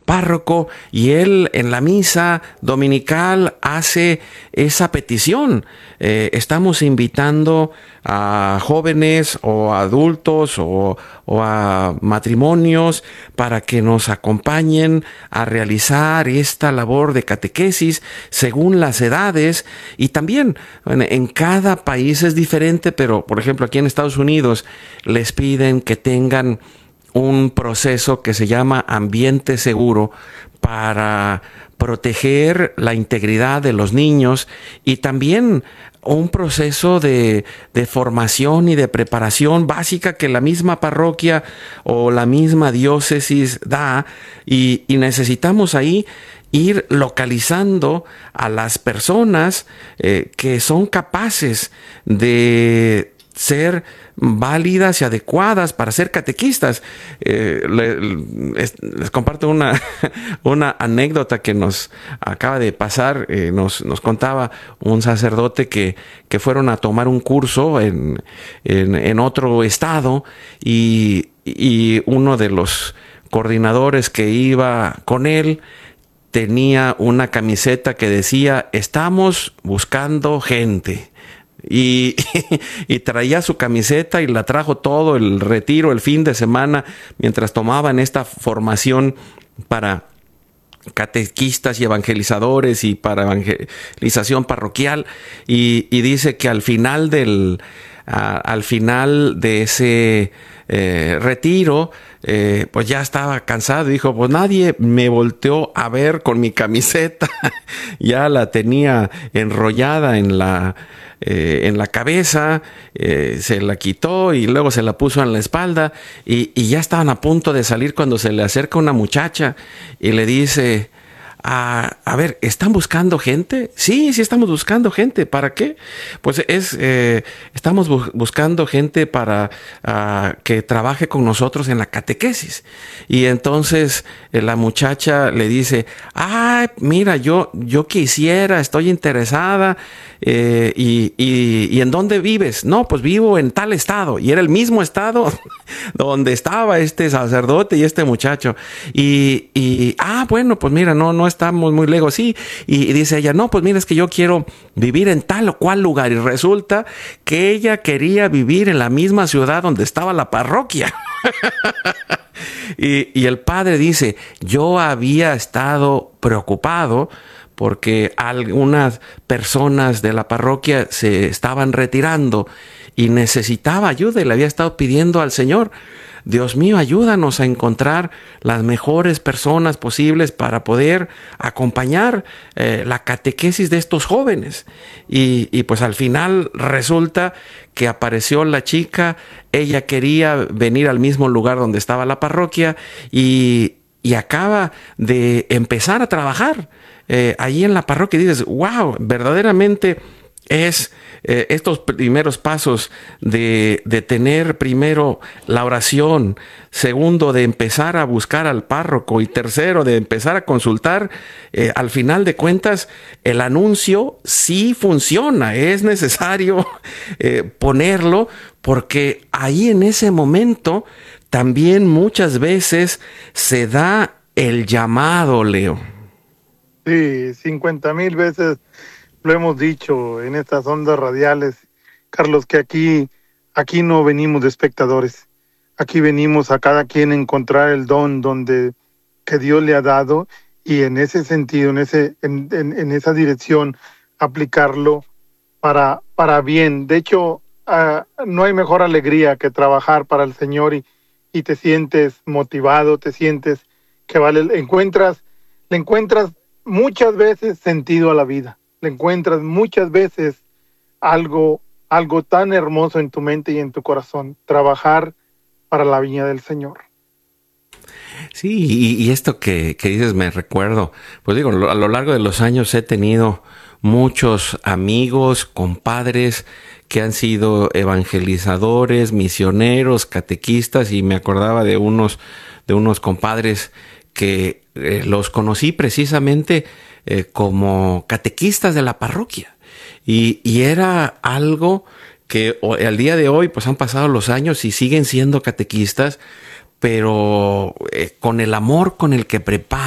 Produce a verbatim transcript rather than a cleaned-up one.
párroco, y él en la misa dominical hace esa petición. Eh, estamos invitando a jóvenes o a adultos o, o a matrimonios para que nos acompañen a realizar esta labor de catequesis según las edades. Y también en, en cada país es diferente, pero por ejemplo aquí en Estados Unidos les piden que tengan un proceso que se llama ambiente seguro para proteger la integridad de los niños, y también un proceso de, de formación y de preparación básica que la misma parroquia o la misma diócesis da, y, y necesitamos ahí ir localizando a las personas eh, que son capaces de ser válidas y adecuadas para ser catequistas. Eh, les, les comparto una, una anécdota que nos acaba de pasar. Eh, nos, nos contaba un sacerdote que, que fueron a tomar un curso en, en, en otro estado, y, y uno de los coordinadores que iba con él tenía una camiseta que decía: estamos buscando gente. Y, y traía su camiseta y la trajo todo el retiro, el fin de semana, mientras tomaban esta formación para catequistas y evangelizadores y para evangelización parroquial. Y, y dice que al final del, a, al final de ese eh, retiro, eh, pues ya estaba cansado. Dijo: pues nadie me volteó a ver con mi camiseta. Ya la tenía enrollada en la Eh, en la cabeza, eh, se la quitó y luego se la puso en la espalda, y, y ya estaban a punto de salir cuando se le acerca una muchacha y le dice: a, a ver, ¿están buscando gente? Sí, sí estamos buscando gente. ¿Para qué? Pues es, eh, estamos bu- buscando gente para uh, que trabaje con nosotros en la catequesis. Y entonces eh, la muchacha le dice: ah, mira, yo, yo quisiera, estoy interesada. Eh, y, y, ¿Y en dónde vives? No, pues vivo en tal estado. Y era el mismo estado donde estaba este sacerdote y este muchacho. Y, y ah, bueno, pues mira, no, no estamos muy lejos. Sí. Y, y dice ella: no, pues mira, es que yo quiero vivir en tal o cual lugar. Y resulta que ella quería vivir en la misma ciudad donde estaba la parroquia. y, y el padre dice: yo había estado preocupado porque algunas personas de la parroquia se estaban retirando y necesitaba ayuda, y le había estado pidiendo al Señor: Dios mío, ayúdanos a encontrar las mejores personas posibles para poder acompañar eh, la catequesis de estos jóvenes. Y, y pues al final resulta que apareció la chica. Ella quería venir al mismo lugar donde estaba la parroquia, y, y acaba de empezar a trabajar Eh, ahí en la parroquia. Dices: wow, verdaderamente es eh, estos primeros pasos de, de tener primero la oración, segundo de empezar a buscar al párroco, y tercero de empezar a consultar. Eh, al final de cuentas, el anuncio sí funciona. Es necesario eh, ponerlo, porque ahí en ese momento también muchas veces se da el llamado, Leo. Sí, cincuenta mil veces lo hemos dicho en estas ondas radiales, Carlos, que aquí, aquí no venimos de espectadores. Aquí venimos a cada quien encontrar el don donde que Dios le ha dado, y en ese sentido, en ese, en, en, en esa dirección, aplicarlo para, para bien. De hecho, uh, no hay mejor alegría que trabajar para el Señor, y, y te sientes motivado, te sientes que vale, encuentras, le encuentras muchas veces sentido a la vida, le encuentras muchas veces algo, algo tan hermoso en tu mente y en tu corazón: trabajar para la viña del Señor. Sí, y, y esto que, que dices me recuerdo, pues digo, a lo largo de los años he tenido muchos amigos, compadres que han sido evangelizadores, misioneros, catequistas, y me acordaba de unos, de unos compadres que eh, los conocí precisamente eh, como catequistas de la parroquia, y, y era algo que al día de hoy pues han pasado los años y siguen siendo catequistas, pero eh, con el amor con el que preparan